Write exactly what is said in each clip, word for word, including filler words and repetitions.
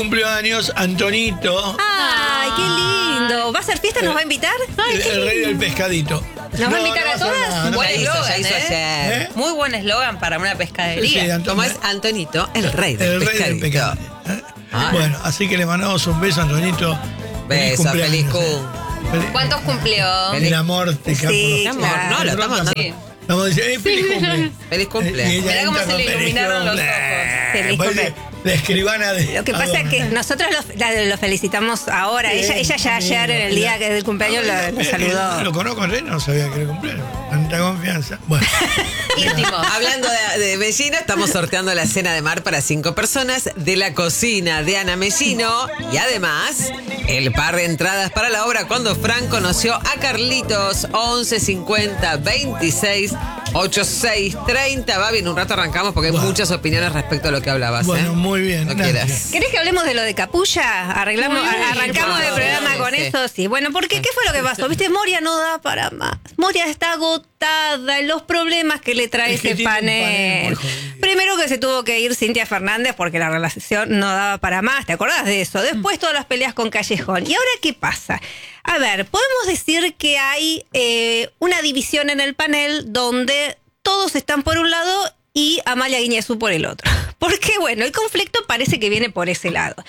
cumplió años Antonito. ¡Ay, qué lindo! ¿Va a hacer fiesta? ¿Nos va a invitar? Ay, el, qué el rey lindo. del pescadito. ¿Nos va a invitar a todas? No, no, Buen no. eslogan, hizo ¿eh? ayer. ¿Eh? Muy buen eslogan para una Sí, pescadería. sí, Antonio- Como es Antonito, el rey del el rey del pescadito. pescadito. ¿eh? Ah. Bueno, así que le mandamos un beso a Antonito. Beso, feliz cum. Feliz- ¿Cuántos cumplió? El amor te Sí, campo. Amor, claro. no, lo estamos dando. Sí. Vamos a decir, eh, feliz cumple. Feliz cumple. Eh, y ella Mirá cómo entra se le con feliz iluminaron los cumple. ojos. Feliz Parece cumple. La escribana de. Lo que pasa es que nosotros lo, la- lo felicitamos ahora. Sí, ella, ella ya ayer, en el día que del cumpleaños, lo, lo Eh, saludó. Lo conozco en no sabía que era cumpleaños. Tanta confianza. Bueno. Íntimo. Hablando de, de Mellino, estamos sorteando la cena de mar para cinco personas de la cocina de Ana Mellino. Y además, el par de entradas para la obra Cuando Fran conoció a Carlitos. once cincuenta veintiséis ochenta y seis treinta. Va bien, un rato arrancamos porque hay Bueno. muchas opiniones respecto a lo que hablabas. Bueno, ¿eh? muy bien, No gracias. quieras. ¿Querés que hablemos de lo de Capulla? Arreglamos, Uy, arrancamos por el programa favor, con sí. eso, sí. Bueno, porque ¿qué fue lo que pasó? Viste, Moria no da para más. Moria está agotada en los problemas que le trae Es que ese tiene un panel. panel muy jodido. Primero que se tuvo que ir Cintia Fernández porque la relación no daba para más, ¿te acordás de eso? Después todas las peleas con Callejón. ¿Y ahora qué pasa? A ver, podemos decir que hay eh, una división en el panel donde todos están por un lado y Amalia Guiñazú por el otro. Porque, bueno, el conflicto parece que viene por ese lado.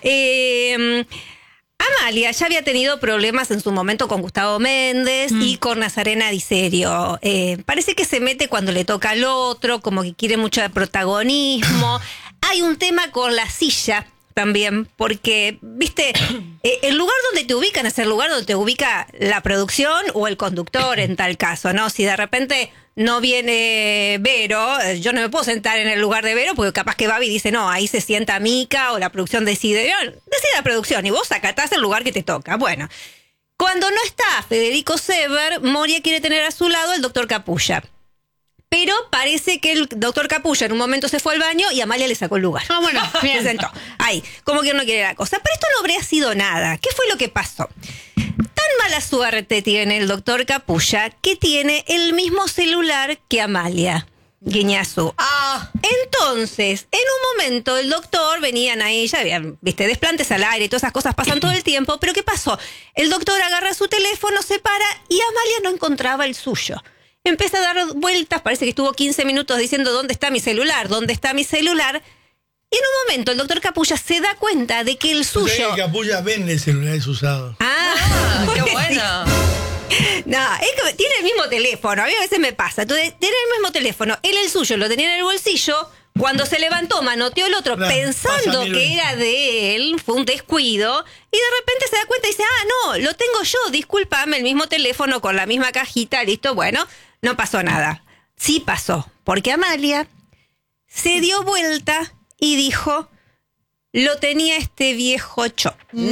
Eh, Amalia ya había tenido problemas en su momento con Gustavo Méndez mm. y con Nazarena Di Serio. Eh, parece que se mete cuando le toca al otro, como que quiere mucho de protagonismo. Hay un tema con la silla también, porque, viste, eh, el lugar donde te ubican es el lugar donde te ubica la producción o el conductor en tal caso, ¿no? Si de repente no viene Vero, yo no me puedo sentar en el lugar de Vero porque capaz que Babi dice, no, ahí se sienta Mica o la producción decide, no, decide la producción y vos acatás el lugar que te toca. Bueno, cuando no está Federico Sever, Moria quiere tener a su lado al doctor Capulla. Pero parece que el doctor Capulla en un momento se fue al baño y Amalia le sacó el lugar. Ah, bueno, bien. Se sentó. Ahí, como que no quiere la cosa. Pero esto no habría sido nada. ¿Qué fue lo que pasó? Tan mala suerte tiene el doctor Capulla que tiene el mismo celular que Amalia Guiñazú. Ah, Entonces, en un momento el doctor, venían ahí, ya habían, viste, desplantes al aire y todas esas cosas pasan todo el tiempo, pero ¿qué pasó? El doctor agarra su teléfono, se para y Amalia no encontraba el suyo. Empieza a dar vueltas, parece que estuvo quince minutos diciendo ¿dónde está mi celular? ¿Dónde está mi celular? Y en un momento el doctor Capulla se da cuenta de que el suyo... Que Capulla vende celulares usados. Ah, ah, qué sí. bueno. No, es que tiene el mismo teléfono, a mí a veces me pasa. Entonces, tiene el mismo teléfono, él el suyo lo tenía en el bolsillo, cuando se levantó manoteó el otro Claro, pensando pasa mil que veces. era de él, fue un descuido, y de repente se da cuenta y dice, ah, no, lo tengo yo, discúlpame, el mismo teléfono con la misma cajita, listo, bueno, no pasó nada. Sí pasó, porque Amalia se dio vuelta y dijo, lo tenía este viejo cho. ¡No!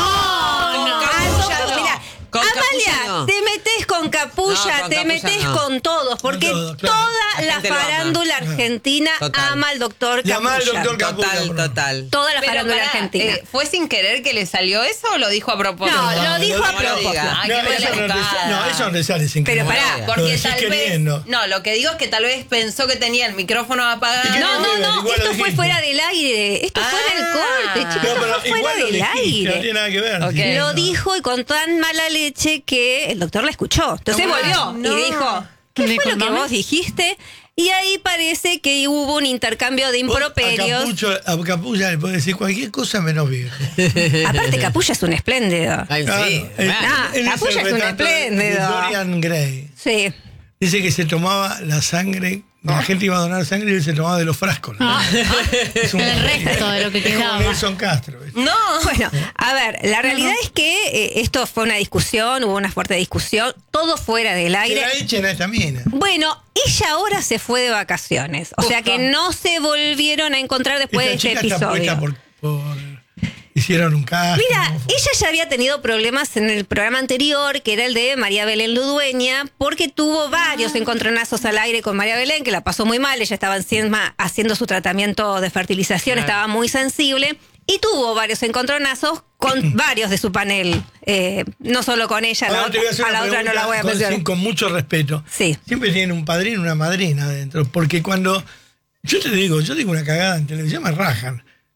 No, Con no. Capulla Ah, no. mira, Con Amalia, Capulla no. te metes con Capulla, No, con te Capulla metes no. con todos, porque Con todo, claro. toda La la, gente lo ama. farándula argentina Total. ama al doctor Y ama al Capulla. doctor Capulla. Total, Capulla. total. Toda la Pero farándula pará, argentina. eh, ¿fue sin querer que le salió eso o lo dijo a propósito? No, No, lo dijo no a lo propósito. diga. Ay, No, qué mala eso no, te- educada. no, eso no te sale sin Pero querer. pará, Lo Porque decís tal vez. queriendo. No, lo que digo es que tal vez pensó que tenía el micrófono apagado. ¿Y qué No, no, Igual no, lo esto fue dijiste. fuera del aire. Esto fue en el Ah. corte, chicos. No, Esto pero fue fuera igual lo del dijiste, no aire. tiene nada que ver. Ok. Sí. Lo No. dijo y con tan mala leche que el doctor la escuchó. Entonces No, volvió no. y dijo, ¿qué ¿Me fue lo que contame? vos dijiste? Y ahí parece que hubo un intercambio de Vos improperios. A, Capucho- a Capulla le podés decir cualquier cosa menos viejo. Aparte, Capulla es un espléndido. Ay, Claro, sí. él- Ah, él Capulla el es un retrato de- espléndido. de Dorian Gray. Sí. Dice que se tomaba la sangre, la gente iba a donar sangre y él se tomaba de los frascos. ¿no? Ah, Es un- el resto de lo que es como quedaba. Nelson Castro. ¿viste? No. Bueno, a ver, la realidad es que eh, esto fue una discusión, hubo una fuerte discusión, todo fuera del Que aire. la echen a esta mina. Bueno, ella ahora se fue de vacaciones, o sea que no se volvieron a encontrar después Esta de este chica está puesta episodio. por, por- hicieron un casting. Mira, ¿no? ella ya había tenido problemas en el programa anterior, que era el de María Belén Ludueña, porque tuvo varios encontronazos al aire con María Belén, que la pasó muy mal. Ella estaba encima haciendo su tratamiento de fertilización, Claro. estaba muy sensible, y tuvo varios encontronazos con varios de su panel. Eh, no solo con ella, a la, Ahora te voy a hacer otra, a una la otra no la voy a pregunta mencionar. con, con mucho respeto. Sí. Siempre tienen un padrino y una madrina adentro. Porque cuando. Yo te digo, yo digo una cagada en televisión, me rajan.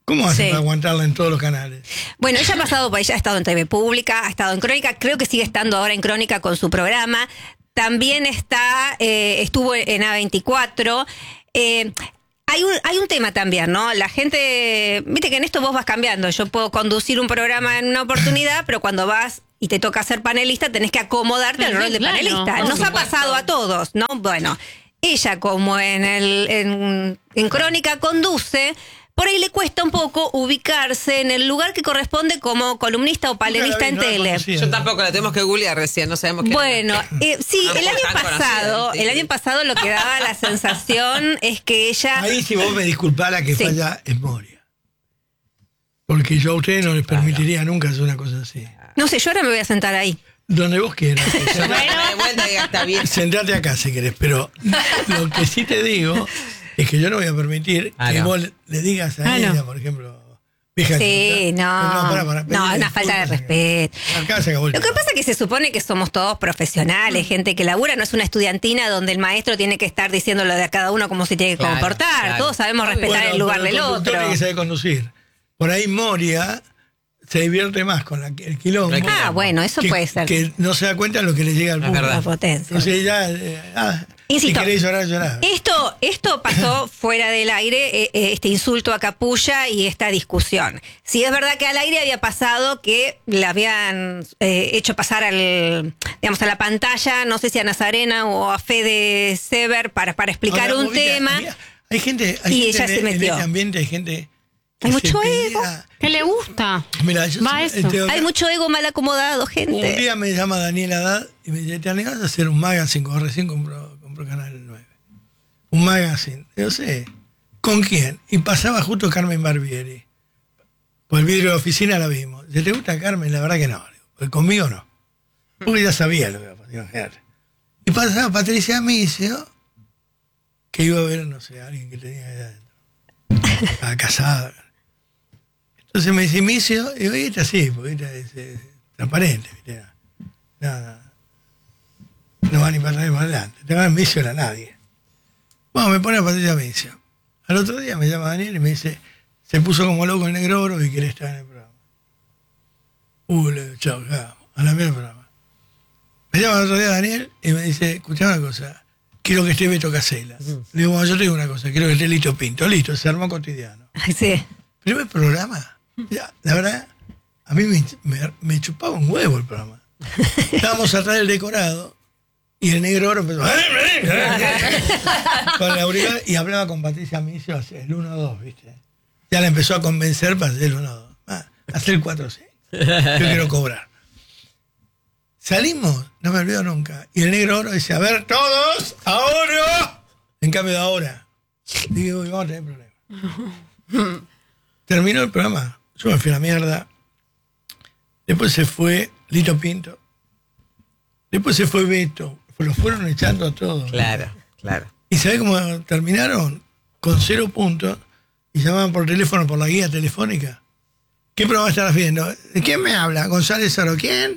¿Cómo hacen Sí. para aguantarla en todos los canales? Bueno, ella ha pasado por ella, ha estado en T V Pública, ha estado en Crónica, creo que sigue estando ahora en Crónica con su programa. También está, eh, estuvo en A veinticuatro. Eh, hay un, hay un tema también, ¿no? La gente, viste que en esto vos vas cambiando. Yo puedo conducir un programa en una oportunidad, pero cuando vas y te toca ser panelista, tenés que acomodarte al Sí, rol de claro, panelista. por Nos ha supuesto. pasado a todos, ¿no? Bueno, ella como en, el, en, en Crónica conduce, por ahí le cuesta un poco ubicarse en el lugar que corresponde como columnista o panelista en Nunca la vi, no la tele. conocía. Yo tampoco, la tenemos que googlear recién, no sabemos qué. Bueno, eh, sí, No, el año tan conocida, pasado, sí. el año pasado lo que daba la sensación es que ella... Ahí si vos me disculpás, la que Sí. falla es Moria. Porque yo a ustedes no les permitiría nunca hacer una cosa así. No sé, yo ahora me voy a sentar ahí. Donde vos quieras. Yo me de vuelta y diga, está bien. Sentate acá si querés, pero lo que sí te digo es que yo no voy a permitir Ah, que no. vos le- le digas a Ah, ella, no. por ejemplo, vieja Sí, chota. no. para, para, No, pedirle una falta de disculpas. respeto. Acá se acabó el Lo que tema. pasa es que se supone que somos todos profesionales, gente que labura, no es una estudiantina donde el maestro tiene que estar diciéndolo de a cada uno cómo se tiene que Claro, comportar. claro. Todos sabemos respetar Bueno, el lugar pero del conductor otro. tiene que saber conducir. Por ahí Moria se divierte más con la- el quilombo. El quilombo. Ah, bueno, eso que, puede ser. Que no se da cuenta de lo que le llega al Es público. verdad. La potencia. Entonces ya, eh, ah, si Insisto. querés llorar, llorar. Esto, esto pasó fuera del aire, eh, eh, este insulto a Capulla y esta discusión. Si es verdad que al aire había pasado que le habían eh, hecho pasar al, digamos, a la pantalla, no sé si a Nazarena o a Fede Sever para, para explicar Ahora, un vos viste, tema. había- Hay gente, hay Y gente ella en, se en metió. este ambiente, hay gente que Hay se mucho pelea. ego. ¿Qué le gusta? Mira, yo Va soy- eso. te- Hay mucho ego mal acomodado, Un gente. día me llama Daniel Haddad y me dice, ¿te animás a hacer un magazine? Como recién compró, compró Canal nueve. Un magazine. Yo sé. ¿Con quién? Y pasaba justo Carmen Barbieri. Por el vidrio de la oficina la vimos. Dice, ¿te gusta Carmen? La verdad que no. Digo, "Pues conmigo no. Porque ya sabía lo que iba a pasar. Imagínate. Y pasaba Patricia Micio, que iba a ver, no sé, a alguien que tenía ahí adentro. Estaba casada. Entonces me dice Micio, y digo, y esta sí, porque esta es eh, transparente, ¿viste? No, no, no va ni para atrás ni para adelante. Te va a Micio era nadie. Bueno, me pone a Patricia Micio. Al otro día me llama Daniel y me dice, se puso como loco el negro oro y quiere estar en el programa. Uh, le digo, chao, acá, a la mierda del programa. Me llama el otro día Daniel y me dice, escuchá una cosa, quiero que esté Beto Casella. Le digo, bueno, yo te digo una cosa, quiero que esté Lito Pinto. Listo, se armó cotidiano. Sí. Primer programa. Ya, la verdad, a mí me, me- me chupaba un huevo el programa. Estábamos atrás del decorado y el negro oro empezó con la auricular y hablaba con Patricia Micio hacia el uno dos, ¿viste? Ya la empezó a convencer para hacer el uno dos. Ah, hacer el cuatro seis. Yo quiero cobrar. Salimos, no me olvido nunca. Y el negro oro dice, a ver, todos, ahora. En cambio de ahora. Digo, vamos a tener problemas. Terminó el programa. Yo me fui a la mierda. Después se fue Lito Pinto. Después se fue Beto. Los fueron echando a todos. Claro, claro. ¿Y sabés cómo terminaron? Con cero puntos. Y llamaban por teléfono por la guía telefónica. ¿Qué programa estarás viendo? ¿De quién me habla? ¿González Aro? ¿Quién?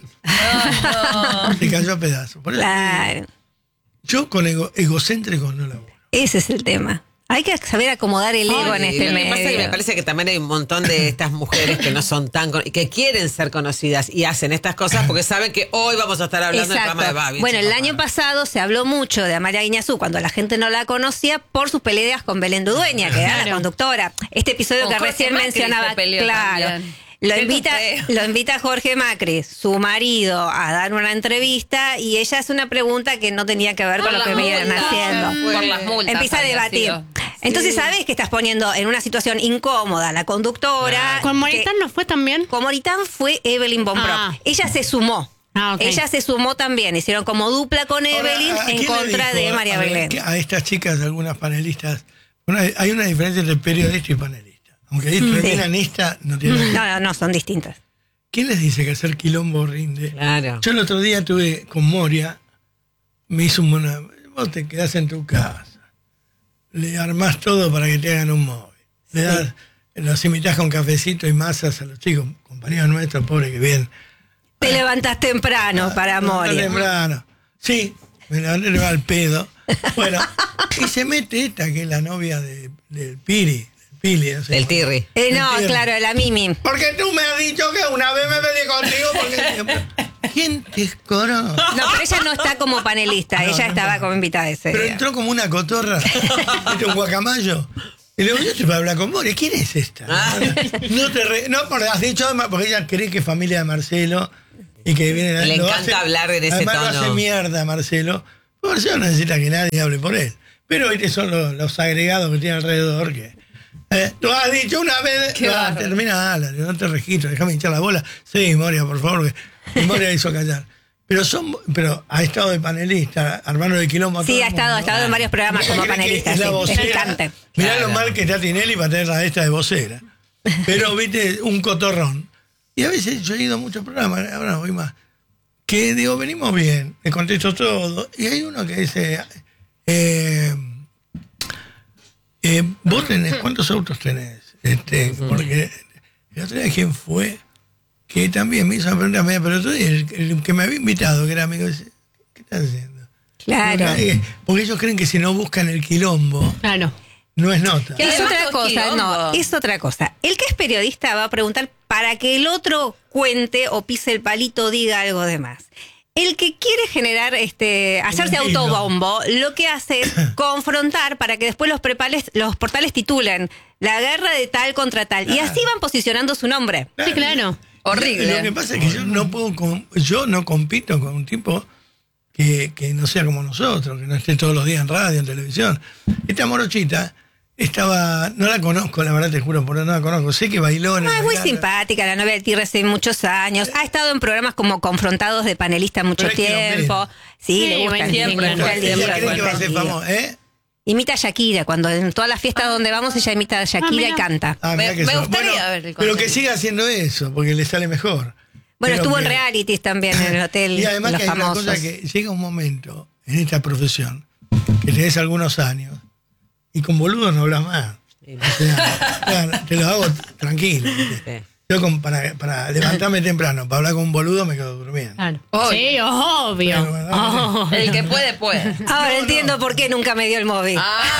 Se cayó a pedazos. Por eso, Claro. yo con ego, egocéntrico no laburo. Ese es el tema. Hay que saber acomodar el ego Ay, en este lo que pasa es que me medio. parece que también hay un montón de estas mujeres que no son tan con- que quieren ser conocidas y hacen estas cosas porque saben que hoy vamos a estar hablando del programa de Babi. Bueno, el Papá. año pasado se habló mucho de Amalia Guiñazú cuando la gente no la conocía por sus peleas con Belén Dueña, que era la Claro. conductora. Este episodio Con que Jorge recién Macri mencionaba, se peleó claro. también. Lo Qué invita, feo. lo invita Jorge Macri, su marido, a dar una entrevista y ella hace una pregunta que no tenía que ver con Por lo que las venían multas. haciendo. Por las multas. Empieza a había debatir. sido. Entonces, Sí. ¿sabes que estás poniendo en una situación incómoda a la conductora? ¿Con que- Moritán no fue también? Con Moritán fue Evelyn Bonpro. Ah. Ella se sumó. Ah, ok. Ella se sumó también. Hicieron como dupla con Evelyn Ahora, ¿a en quién le contra dijo de a- María a ver, Belén. que A estas chicas, algunas panelistas, una- hay una diferencia entre periodista y panelista. Aunque ahí terminanista no tiene nada que ver. No, no, no, son distintas. ¿Quién les dice que hacer quilombo rinde? Claro. Yo el otro día tuve con Moria, me hizo una... Vos te quedás en tu casa, le armás todo para que te hagan un móvil. Le das, los invitás con cafecito y masas a los chicos, compañeros nuestros, pobres que vienen. Te levantás temprano para No, no, Moria. temprano. Sí, me levanté le va al pedo. Bueno, y se mete esta, que es la novia de, del Piri, del Pili, no sé. El Tirri. Eh, no, Entiendo. claro, la Mimi. Porque tú me has dicho que una vez me pedí contigo porque... ¿Quién te escoró? No, pero ella no está como panelista, No, ella no estaba está. como invitada ese Pero día. entró como una cotorra, ¿viste? Un guacamayo. Y le digo, yo estoy para hablar con vos. ¿Quién es esta? Ah. No te re... No, porque has dicho, porque ella cree que es familia de Marcelo y que viene... Le lo encanta hablar en ese además tono. Lo hace mierda Marcelo. Porque Marcelo no necesita que nadie hable por él. Pero estos son los, los agregados que tiene alrededor que... Eh, tú has dicho una vez... Qué No, bárbaro. termina, Alan, no te registro, déjame hinchar la bola. Sí, Moria, por favor, que Moria hizo callar. Pero son, pero ha estado de panelista, hermano de Quilombo. Sí, todo ha el estado, ha mundo. estado en varios programas Ella como cree que panelista, es la sí, es vocera. picante. Mirá Claro. lo mal que está Tinelli para tener la esta de vocera. Pero, viste, un cotorrón. Y a veces yo he ido a muchos programas, ahora no voy más, que digo, venimos bien, le contesto todo. Y hay uno que dice, eh, eh, vos tenés, ¿cuántos autos tenés? Este, porque el otro día, ¿quién fue? Que también me hizo una pregunta media, pero otro día, el, el que me había invitado, que era amigo, dice, ¿qué estás haciendo? Claro. Porque ellos creen que si no buscan el quilombo, Claro. no es nota. Que Es además otra los cosa, quilombos. no, es otra cosa. El que es periodista va a preguntar para que el otro cuente o pise el palito o diga algo de más. El que quiere generar, este, hacerse Un hilo. autobombo, lo que hace es confrontar para que después los, prepales, los portales titulen la guerra de tal contra tal. Y así van posicionando su nombre. Sí, claro. Horrible. Lo que pasa es que yo no puedo, com- yo no compito con un tipo que, que no sea como nosotros, que no esté todos los días en radio, en televisión. Esta morochita estaba, no la conozco, la verdad te juro, porque no la conozco. Sé que bailó en No, el es muy Bailar. simpática la novia del Tigre hace muchos años. Ha estado en programas como Confrontados de panelista mucho Pero es tiempo. quilombera. Sí, Sí, le gusta buen el siempre, lío, buen el lío, siempre, Ella cree el que va a lío. ser famosa, ¿eh? Imita a Shakira, cuando en todas las fiestas donde vamos ella imita a Shakira mira. y canta. Ah, mirá Me- que me son- gustaría bueno, ver el pero que contenido. siga haciendo eso, porque le sale mejor. Bueno, Pero estuvo en que- realities también, en el hotel Y además Los que hay una Famosos. cosa que llega un momento en esta profesión que tenés algunos años y con boludos no hablas más. O sea, claro, te lo hago tranquilo. ¿viste? Sí. Yo con- para, para levantarme temprano, para hablar con un boludo me quedo durmiendo. Claro. Obvio. Sí, obvio. Bueno, bueno, Obvio. El que puede, puede. Ahora No, entiendo no. por qué nunca me dio el móvil.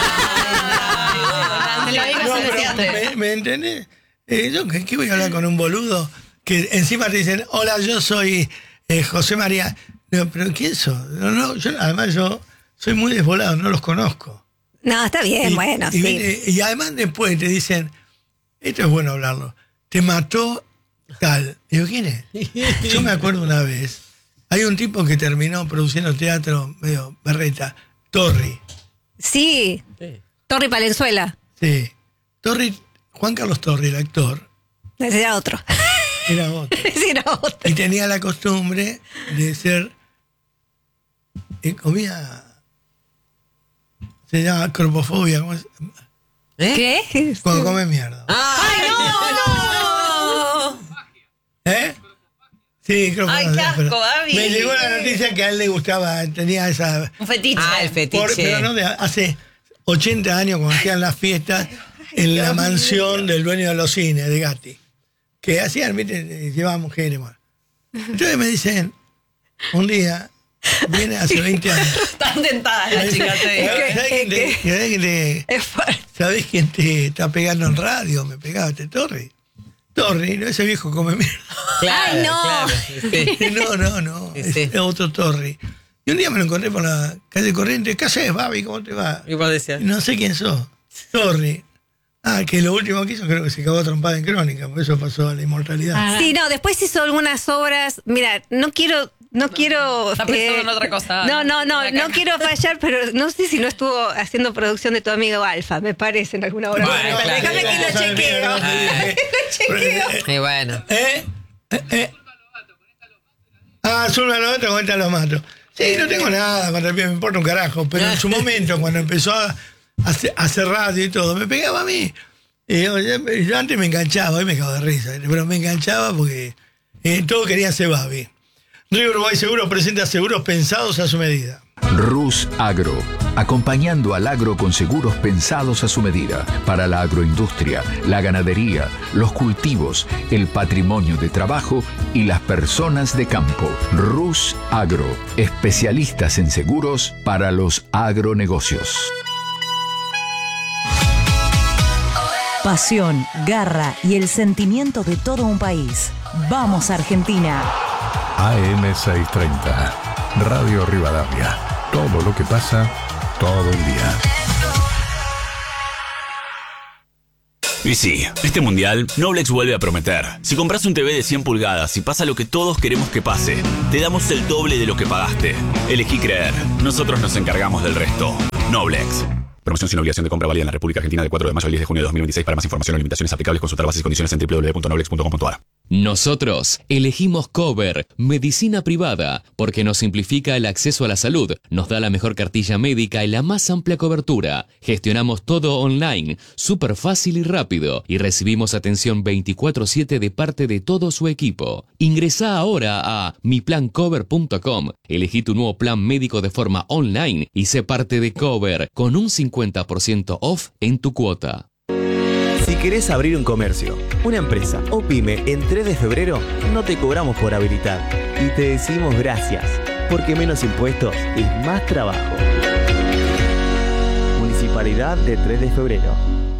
Ah, Me lo digas No, en el pero, teatro. ¿me, me entendés? Eh, yo, ¿qué, qué voy a hablar con un boludo? Que encima te dicen, hola, yo soy eh, José María. Digo, pero ¿quién sos? No, no, yo, además yo soy muy desvolado, no los conozco. No, está bien, Y- bueno, y, sí. viene- y además después te dicen, esto es bueno hablarlo, te mató tal. Digo, ¿quién es? Yo me acuerdo una vez, hay un tipo que terminó produciendo teatro medio berreta, Torri. Sí, Torri Palenzuela. Sí. Torri, Juan Carlos Torri, el actor, Ese era otro. era otro. Ese era otro. Y tenía la costumbre de ser, eh, comía, se llama cropofobia, ¿cómo es? ¿Eh? ¿Qué? Cuando come mierda. ¡Ay, no, no! ¿Eh? Sí, creo que Ay, no sé, qué asco, pero Gaby. me llegó la noticia que a él le gustaba, tenía esa... Un fetiche. Ah, el fetiche. por- pero no de hace ochenta años cuando hacían las fiestas en la mansión del dueño de los cines, de Gatti. Que hacían, viste, llevaban mujeres. Bueno. Entonces me dicen, un día, viene hace veinte años. Están tentadas las chicas. te digo. ¿Sabés quién te- sabés quién te- Es fuerte. ¿Sabés quién te está pegando en radio? Me pegaba este Torri. Torri, ¿no? Ese viejo come mierda. Claro, Ay, no. claro, sí. No, no, no. Sí, Es, sí. es otro Torri. Y un día me lo encontré por la calle Corrientes. ¿Qué haces, Babi? ¿Cómo te va? Y vos decías, No sé quién sos. Torri. Ah, que lo último que hizo creo que se cagó a trompada en Crónica. Por eso pasó a la inmortalidad. Ah. Sí, no, después hizo algunas obras. Mira, no quiero, no quiero. Está pensando en otra cosa. No, no, no, La no caja. quiero fallar, pero no sé si no estuvo haciendo producción de tu amigo Alfa, me parece, en alguna obra. Bueno, claro. Déjame que lo Cosa de chequeo. mierda, no te dije. chequeo. y bueno. ¿Eh? ¿Eh? ¿Eh? Ah, Zulma Lobato con esta los mato. Sí, no tengo nada contra el pibe, me importa un carajo. Pero en su momento, cuando empezó a hacer, a hacer radio y todo, me pegaba a mí. Y yo, yo- yo antes me enganchaba, hoy me cago de risa, pero me enganchaba porque eh, todo quería ser Babi. Río Uruguay Seguros presenta seguros pensados a su medida. Rus Agro, acompañando al agro con seguros pensados a su medida, para la agroindustria, la ganadería, los cultivos, el patrimonio de trabajo y las personas de campo. Rus Agro, especialistas en seguros para los agronegocios. Pasión, garra y el sentimiento de todo un país. ¡Vamos, Argentina! A M seiscientos treinta, Radio Rivadavia. Todo lo que pasa, todo el día. Y sí, este mundial, Noblex vuelve a prometer. Si compras un T V de cien pulgadas y pasa lo que todos queremos que pase, te damos el doble de lo que pagaste. Elegí creer. Nosotros nos encargamos del resto. Noblex. Promoción sin obligación de compra válida en la República Argentina del cuatro de mayo al diez de junio de dos mil veintiséis. Para más información o limitaciones aplicables, consultar bases y condiciones en doble u doble u doble u punto noblex punto com punto a r. Nosotros elegimos Cover, medicina privada, porque nos simplifica el acceso a la salud, nos da la mejor cartilla médica y la más amplia cobertura. Gestionamos todo online, súper fácil y rápido, y recibimos atención veinticuatro siete de parte de todo su equipo. Ingresá ahora a mi plan cover punto com, elegí tu nuevo plan médico de forma online y sé parte de Cover, con un cincuenta por ciento off en tu cuota. Si querés abrir un comercio, una empresa o pyme en tres de febrero, no te cobramos por habilitar y te decimos gracias, porque menos impuestos es más trabajo. Municipalidad de tres de febrero.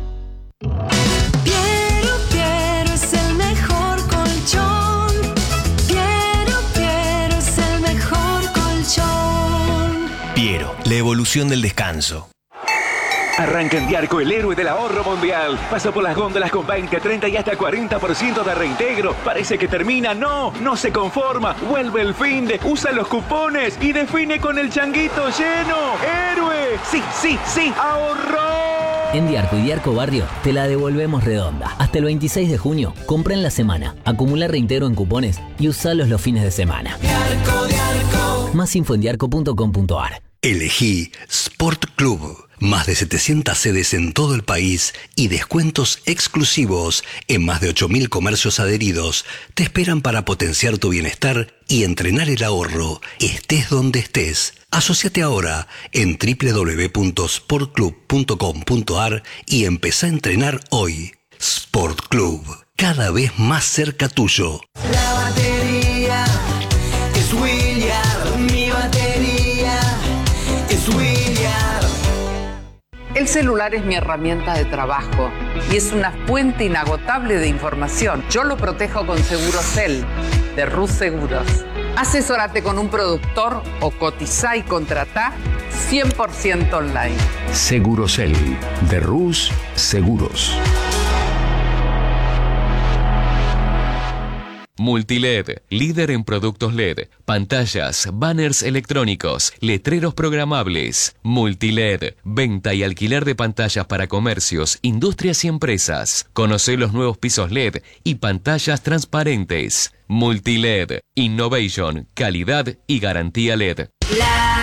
Piero, Piero es el mejor colchón. Piero, Piero es el mejor colchón. Piero, la evolución del descanso. Arranca en Diarco, el héroe del ahorro mundial. Pasa por las góndolas con veinte, treinta y hasta cuarenta por ciento de reintegro. Parece que termina. No, no se conforma. Vuelve el fin de, usa los cupones y define con el changuito lleno. ¡Héroe! Sí, sí, sí, ahorró. En Diarco y Diarco Barrio te la devolvemos redonda. Hasta el veintiséis de junio, compra en la semana, acumula reintegro en cupones y usalos los fines de semana. Diarco, Diarco. Más info en diarco punto com punto a r. Elegí Sport Club. Más de setecientas sedes en todo el país y descuentos exclusivos en más de ocho mil comercios adheridos te esperan para potenciar tu bienestar y entrenar el ahorro, estés donde estés. Asociate ahora en doble u doble u doble u punto sport club punto com punto a r y empezá a entrenar hoy. Sport Club, cada vez más cerca tuyo. La batería es William, mi batería es William. El celular es mi herramienta de trabajo y es una fuente inagotable de información. Yo lo protejo con Segurosel, de Rus Seguros. Asesórate con un productor o cotizá y contratá cien por ciento online. Segurosel, de Rus Seguros. Multiled, líder en productos L E D, pantallas, banners electrónicos, letreros programables. Multiled, venta y alquiler de pantallas para comercios, industrias y empresas. Conoce los nuevos pisos L E D y pantallas transparentes. Multiled, innovation, calidad y garantía L E D. La